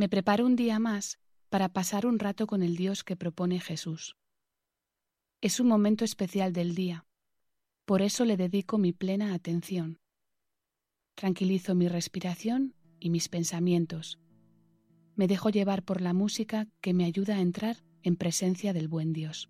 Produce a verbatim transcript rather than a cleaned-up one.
Me preparo un día más para pasar un rato con el Dios que propone Jesús. Es un momento especial del día, por eso le dedico mi plena atención. Tranquilizo mi respiración y mis pensamientos. Me dejo llevar por la música que me ayuda a entrar en presencia del buen Dios.